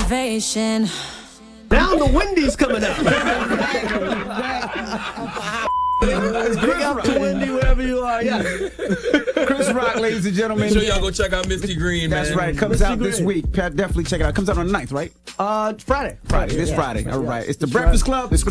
motivation. Now the Wendy's coming up. Big up to Wendy wherever you are. Yeah. Chris Rock, ladies and gentlemen. Make sure y'all go check out Misty Green, man. That's right. Comes out this week. Definitely check it out. Comes out on the 9th, right? Friday. This Friday. All right. It's the Breakfast Club. It's